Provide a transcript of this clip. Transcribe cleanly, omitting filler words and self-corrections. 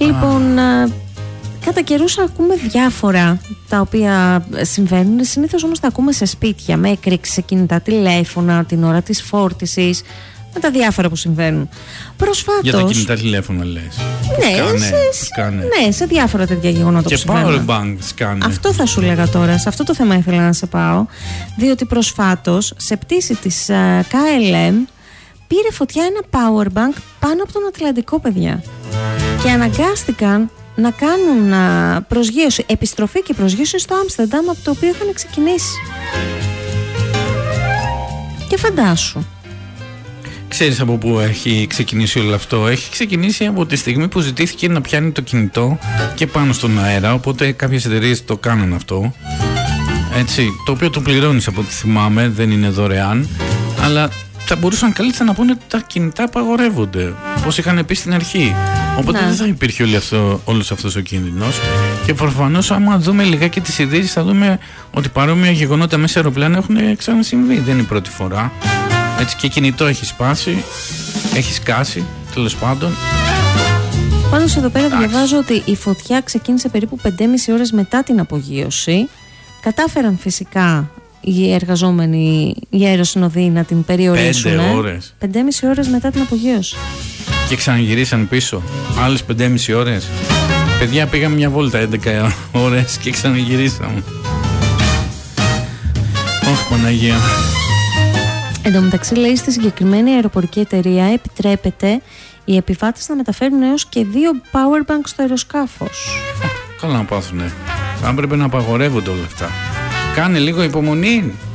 Λοιπόν, κατά καιρούς ακούμε διάφορα τα οποία συμβαίνουν. Συνήθως όμως τα ακούμε σε σπίτια, με έκρηξη σε κινητά τηλέφωνα, την ώρα της φόρτισης, με τα διάφορα που συμβαίνουν. Προσφάτως. Για τα κινητά τηλέφωνα λες? Ναι, σε διάφορα τέτοια γεγονότα που συμβαίνουν. Και powerbank σκάνε. Αυτό θα σου λέγα τώρα, σε αυτό το θέμα ήθελα να σε πάω. Διότι προσφάτως σε πτήση της KLM πήρε φωτιά ένα powerbank πάνω από τον Ατλαντικό, παιδιά. Και αναγκάστηκαν να κάνουν προσγείωση, επιστροφή και προσγείωση στο Άμστερνταμ, από το οποίο είχαν ξεκινήσει. Και φαντάσου. Ξέρεις από πού έχει ξεκινήσει όλο αυτό? Έχει ξεκινήσει από τη στιγμή που ζητήθηκε να πιάνει το κινητό και πάνω στον αέρα, οπότε κάποιες εταιρείες το κάνουν αυτό. Έτσι, το οποίο το πληρώνεις από ό,τι θυμάμαι, δεν είναι δωρεάν, αλλά θα μπορούσαν καλύτερα να πούνε ότι τα κινητά απαγορεύονται, όπως είχαν πει στην αρχή. Οπότε δεν θα υπήρχε όλος αυτός ο κίνδυνος. Και προφανώς, άμα δούμε λιγάκι τις ειδήσεις, θα δούμε ότι παρόμοια γεγονότα μέσα σε αεροπλάνα έχουν ξανασυμβεί. Δεν είναι η πρώτη φορά. Έτσι, και κινητό έχει σπάσει, έχει σκάσει, τέλος πάντων. Πάντως εδώ πέρα διαβάζω ότι η φωτιά ξεκίνησε περίπου 5,5 ώρες μετά την απογείωση. Κατάφεραν φυσικά οι εργαζόμενοι, οι αεροσυνοδοί, να την περιορίσουν. 5 ώρες. 5,5 ώρες μετά την απογείωση. Και ξαναγυρίσαν πίσω. Άλλες 5,5 ώρες. Παιδιά, πήγαμε μια βόλτα 11 ώρες και ξαναγυρίσαμε. Όχι, Παναγία. Εν τω μεταξύ, λέει, στη συγκεκριμένη αεροπορική εταιρεία επιτρέπεται οι επιβάτες να μεταφέρουν έως και 2 powerbank στο αεροσκάφος. Καλά να πάθουνε. Θα έπρεπε να απαγορεύονται όλα αυτά. Κάνε λίγο υπομονή.